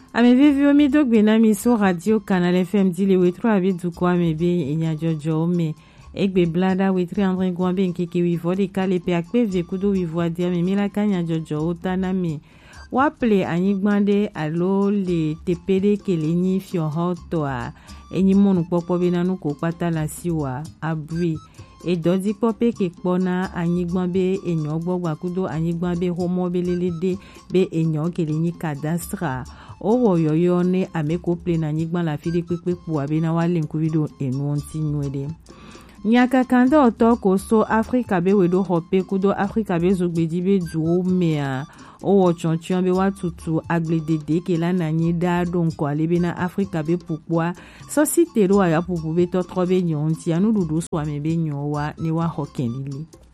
Ame vivio mi dogbe na mi so radio Canal FM dile wetro abidu kwa mebe enya jojo me egbe blada wetri André Gwambe nkeke wivo de kale pe akpe vekudo wivo dia me mila kanya jojo otana me waple anyigbande alo le tepede kelenyi fiohoto a enyi monu popo benanu ko pata la siwa abri e dodi pope ke kpona anyigbambe enyo gbogba kudo anyigbambe homo belelede be enyo kelenyi kadastra owo yoyo ne ameko ple na nyigban la fide pepe pu abena wale nkubido enu onti nwede nyaka kanda otoko so Afrika be wedo hope kudo Afrika be zogbedi be duo mea owo chonchion be watutu agledede ke la na nyida donko alebe na Afrika be pupwa so sitero aya pupu be totrobe nyonti anu dudu swame be nyowa ne wa hokenlili